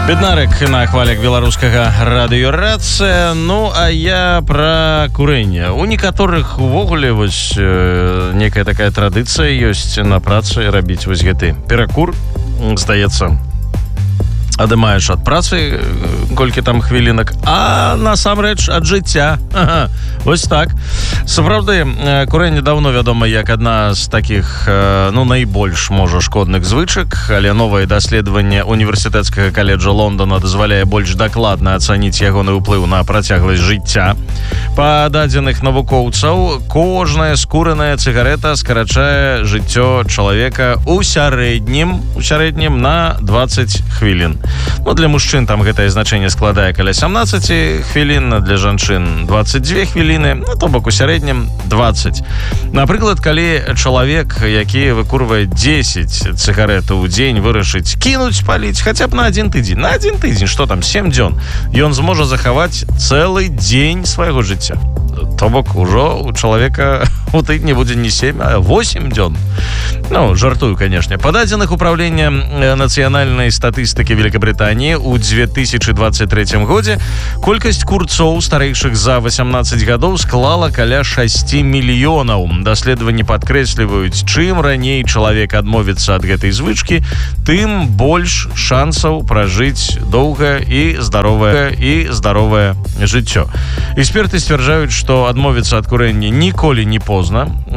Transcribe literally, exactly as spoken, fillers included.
Беднарык на хвалях беларускага радыёрацыя. Ну, а я пра курэнне. У некаторых увогуле вось э, некая такая традыцыя ёсць на працы рабіць вось гэты перакур. Здаецца, адымаеш ад працы колькі там хвілінак, а насамрэч ад жыцця. Ага, вось так. Сапраўды, курэнне даўно вядома як адна з такіх, ну, найбольш, можа, шкодных звычак, але новае даследаванне універсітэцкага каледжа Лондона дазваляе больш дакладна ацаніць ягоны ўплыў на працягласць жыцця. Па дадзеных навукоўцаў, кожная скураная цыгарэта скарачае жыццё чалавека ў сярэднім, у сярэднім на дваццаць хвілін. Ну, для мужчын там гэтае значэнне складае каля сямнаццаць хвілін, для жанчын дваццаць дзве хвіліны, ну, то бок у сярэднім дваццаць. Напрыклад, калі чалавек, які выкурвае дзесяць цыгаретаў у дзень, вырашыць кінуць паліць хаця б на адзін тыдзень, на адзін тыдзень, што там, сем дзён, ён зможа захаваць цэлы дзень свайго жыцця. То бок ужо у чалавека у тыдні будзе не сем, а восем дзён. Ну, жартую, канешне. Па дадзеных управлення нацыянальнай статыстыкі Великабрытаніі у две тысячи двадцать третьем годзе колькасць курцоў старэйшых за восемнадцать гадоў склала каля шэсць мільёнаў. Даследаванні падкрэсліваюць, чым раней чалавек адмовіцца ад гэтай звычкі, тым больш шансаў пражыць доўгае і здаровае і здаровае жыццё. Эксперты сцвярджаюць, што адмовіцца ад курэння ніколі не позна.